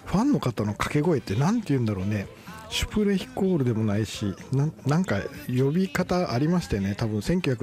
ファンの方の掛け声って何て言うんだろうね。シュプレヒコールでもないし、なんか呼び方ありましたよね。多分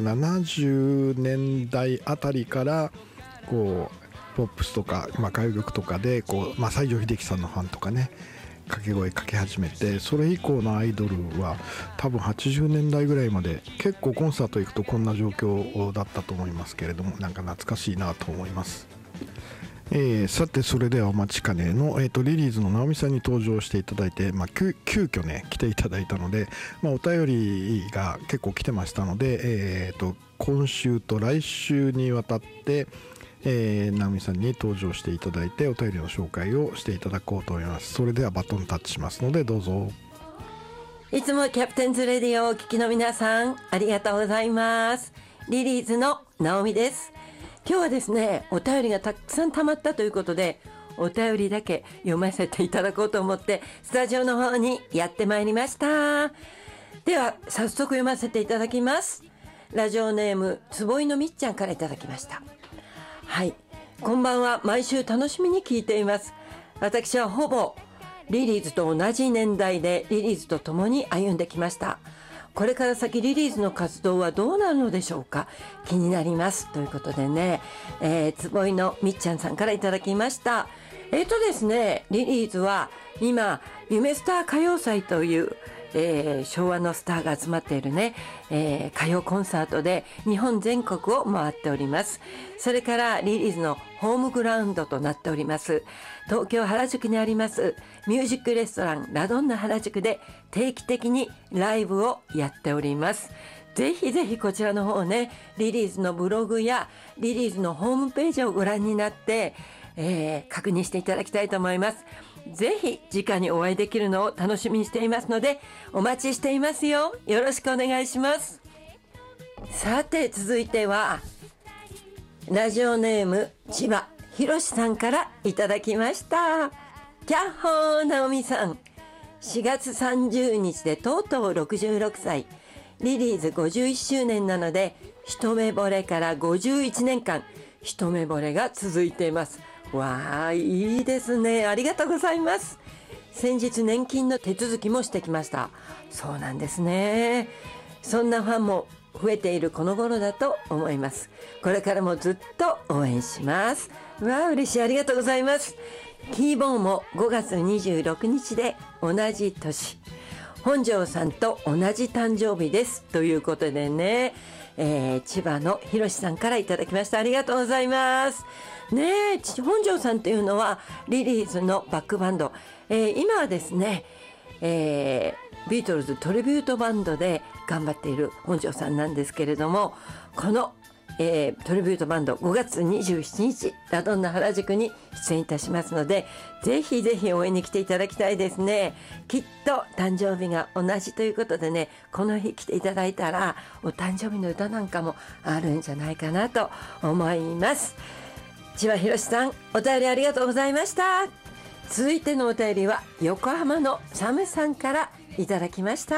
1970年代あたりからこうポップスとか、歌謡曲とかでこう、西城秀樹さんのファンとかね掛け声かけ始めて、それ以降のアイドルは多分80年代ぐらいまで結構コンサート行くとこんな状況だったと思いますけれども、なんか懐かしいなと思います。さてそれではお待ちかねの、リリーズの直美さんに登場していただいて、急遽ね来ていただいたので、お便りが結構来てましたので、今週と来週にわたって、直美さんに登場していただいてお便りの紹介をしていただこうと思います。それではバトンタッチしますのでどうぞ。 いつもキャプテンズレディオをお聞きの皆さんありがとうございます。リリーズの直美です。今日はですね、お便りがたくさん溜まったということで、お便りだけ読ませていただこうと思ってスタジオの方にやってまいりました。では早速読ませていただきます。ラジオネームつぼいのみっちゃんからいただきました。はい、こんばんは。毎週楽しみに聞いています。私はほぼリリーズと同じ年代でリリーズと共に歩んできました。これから先リリーズの活動はどうなるのでしょうか。気になりますということでね、つぼいのみっちゃんさんからいただきました。ですね、リリーズは今夢スター歌謡祭という、昭和のスターが集まっているね、歌謡コンサートで日本全国を回っております。それからリリーズのホームグラウンドとなっております東京原宿にありますミュージックレストランラドンナ原宿で定期的にライブをやっております。ぜひぜひこちらの方ね、リリーズのブログやリリーズのホームページをご覧になって、確認していただきたいと思います。ぜひ直にお会いできるのを楽しみにしていますのでお待ちしていますよ。よろしくお願いします。さて続いてはラジオネーム千葉ひろしさんからいただきました。キャッホー直美さん、4月30日でとうとう66歳、リリーズ51周年なので一目惚れから51年間一目惚れが続いています。わあ、いいですね。ありがとうございます。先日年金の手続きもしてきました。そうなんですね。そんなファンも増えているこの頃だと思います。これからもずっと応援します。わあ、嬉しい。ありがとうございます。キーボーも5月26日で同じ年、本庄さんと同じ誕生日ですということでね、千葉のひろしさんからいただきました。ありがとうございますね。本庄さんというのはリリーズのバックバンド、今はですね、ビートルズトリビュートバンドで頑張っている本庄さんなんですけれども、この、トリビュートバンド5月27日ラドンナ原宿に出演いたしますので、ぜひぜひ応援に来ていただきたいですね。きっと誕生日が同じということでね、この日来ていただいたらお誕生日の歌なんかもあるんじゃないかなと思います。千葉ひろしさん、お便りありがとうございました。続いてのお便りは横浜のサムさんからいただきました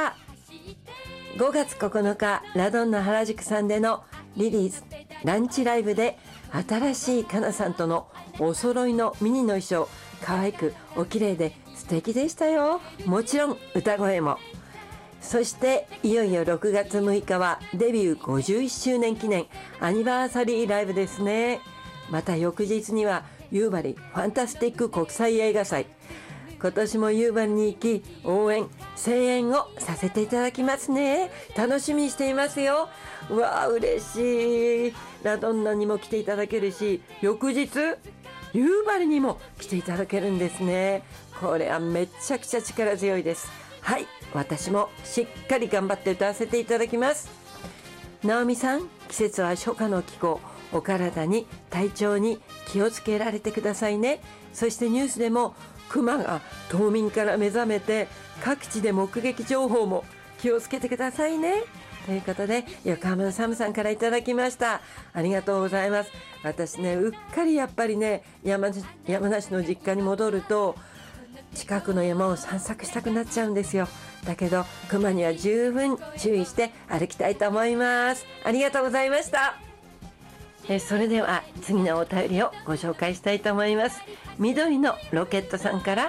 。5月9日ラドンナ原宿さんでのリリーズランチライブで新しいかなさんとのお揃いのミニの衣装、可愛くお綺麗で素敵でしたよ。もちろん歌声も。そしていよいよ6月6日はデビュー51周年記念アニバーサリーライブですね。また翌日には夕張ファンタスティック国際映画祭、今年も夕張に行き応援声援をさせていただきますね。楽しみにしていますよ。うわー、嬉しい。ラドンナにも来ていただけるし、翌日夕張にも来ていただけるんですね。これはめちゃくちゃ力強いです。はい、私もしっかり頑張って歌わせていただきます。直美さん、季節は初夏の気候、お体に体調に気をつけられてくださいね。そしてニュースでもクマが冬眠から目覚めて各地で目撃情報も気をつけてくださいねということで、横浜のサムさんからいただきました。ありがとうございます。私ね、うっかりやっぱりね、山梨の実家に戻ると近くの山を散策したくなっちゃうんですよ。だけどクマには十分注意して歩きたいと思います。ありがとうございました。それでは次のお便りをご紹介したいと思います。緑のロケットさんから